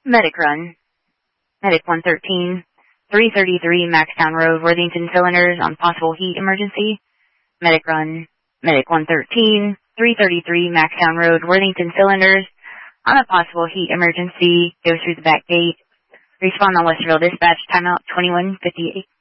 Medic run. Medic 113, 333 Maxtown Road, Worthington Cylinders on possible heat emergency. Medic run. Medic 113, 333 Maxtown Road, Worthington Cylinders on a possible heat emergency. Go through the back gate. Respond on Westerville Dispatch. Timeout 21:58.